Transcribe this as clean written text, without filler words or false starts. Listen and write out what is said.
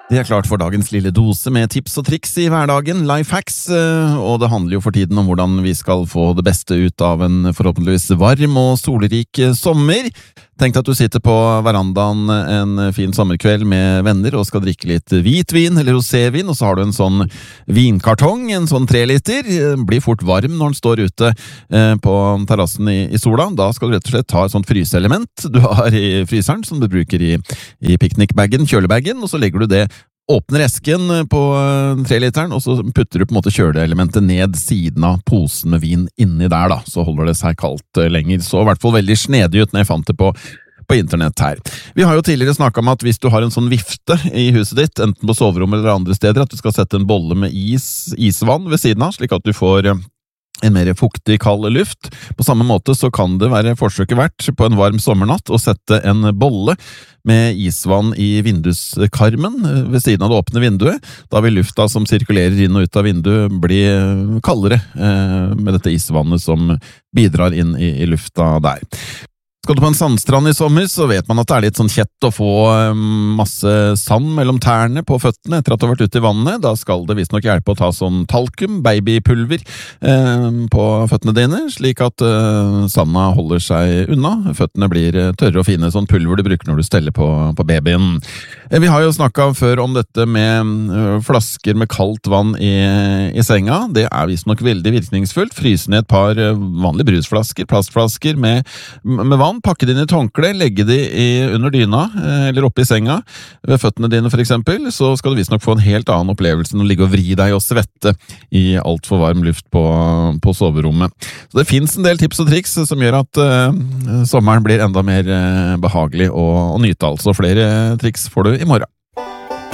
Det klart for dagens lille dose med tips og triks i hverdagen, lifehacks, og det handler jo for tiden om hvordan vi skal få det beste ut av en forhåpentligvis varm og solrik sommer. Tenk deg at du sitter på verandaen en fin sommerkveld med venner og skal drikke litt hvitvin eller rosévin, og så har du en sånn vinkartong, en sånn 3 liter, blir fort varm når den står ute på terrassen i sola. Da skal du rett og slett ta et sånt fryseelement du har i fryseren, som du bruker i piknikbagen, kjølebagen, og så legger du det, åpner esken på 3 literen, og så putter du på en måte kjøleelementet ned siden av posen med vin inni der da, så holder det seg kaldt lenger. Så i hvert fall veldig snedig ut når jeg fant det på internett her. Vi har jo tidligere snakket om at hvis du har en sånn vifte i huset ditt, enten på soverommet eller andre steder, at du skal sette en bolle med isvann ved siden av, slik at du får en mer fuktig, kald luft. På samme måte så kan det være forsøket verdt på en varm sommernatt å sette en bolle med isvann i vinduskarmen ved siden av det åpne vinduet. Da vil lufta som sirkulerer inn og ut av vinduet bli kaldere med dette isvannet som bidrar inn i lufta der. Skal du på en sandstrand i sommer, så vet man at det litt sånn kjett å få masse sand mellom tærne på føttene etter at du har vært ute i vannet. Da skal det visst nok hjelpe å ta sånn talkum, babypulver, på føttene dine, slik at sanda holder seg unna. Føttene blir tørre og fine, sånn pulver du bruker når du steller på babyen. Vi har jo snakket før om dette med flasker med kaldt vann i senga. Det visst nok veldig virkningsfullt. Fryse ned et par vanlige brusflasker, plastflasker med vann, pakke det inn i et håndkle, legge det under dyna, eller oppe i senga, ved føttene dine for eksempel, så skal du visst nok få en helt annen opplevelse enn å ligge og vri deg og svette i alt for varm luft på soverommet. Så det finnes en del tips og triks som gjør at sommeren blir enda mer behagelig å nyte, altså. Flere triks får du i morgen.